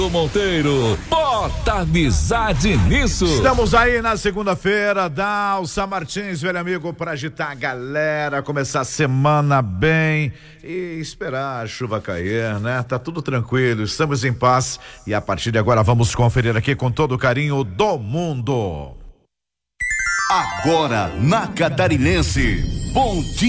Monteiro, bota amizade nisso. Estamos aí na segunda-feira, Dalsa Martins, velho amigo, pra agitar a galera, começar a semana bem e esperar a chuva cair, né? Tá tudo tranquilo, estamos em paz e a partir de agora vamos conferir aqui com todo o carinho do mundo. Agora na Catarinense, bom dia.